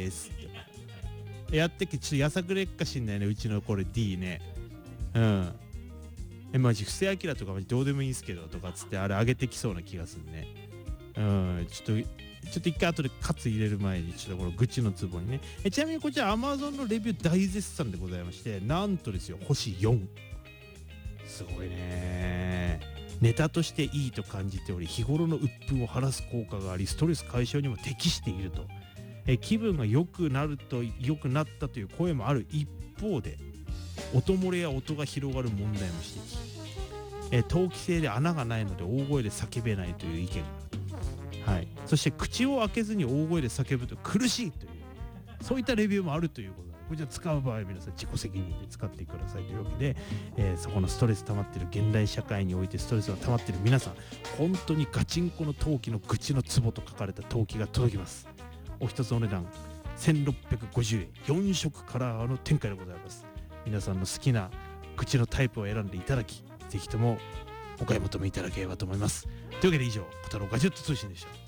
ですってやってけ、ちょっとやさぐれっかしんないね、うちのこれ D ね。マジ布施明とかマジどうでもいいんすけどとかつってあれ上げてきそうな気がするね。ちょっと一回後でカツ入れる前にちょっとこの愚痴のツボにね。ちなみにこちら Amazon のレビュー大絶賛でございまして、なんとですよ、星4。すごいね。ネタとしていいと感じており、日頃の鬱憤を晴らす効果があり、ストレス解消にも適していると。気分が良くなったという声もある一方で、音漏れや音が広がる問題も指摘。通気性で穴がないので大声で叫べないという意見がある。はい。そして口を開けずに大声で叫ぶと苦しいという、そういったレビューもあるということで、これじゃ使う場合は皆さん自己責任で使ってくださいというわけで、そこのストレス溜まってる現代社会においてストレスが溜まってる皆さん、本当にガチンコの陶器の愚痴のツボと書かれた陶器が届きます。お一つお値段1650円、4色カラーの展開でございます。皆さんの好きな愚痴のタイプを選んでいただき、ぜひともお買い求めいただければと思います。というわけで以上、小太郎ガジェット通信でした。